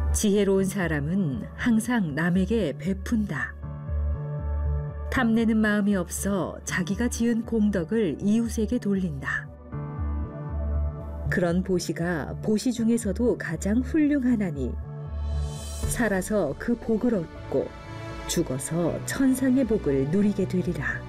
지혜로운 사람은 항상 남에게 베푼다. 탐내는 마음이 없어 자기가 지은 공덕을 이웃에게 돌린다. 그런 보시가 보시 중에서도 가장 훌륭하나니 살아서 그 복을 얻고 죽어서 천상의 복을 누리게 되리라.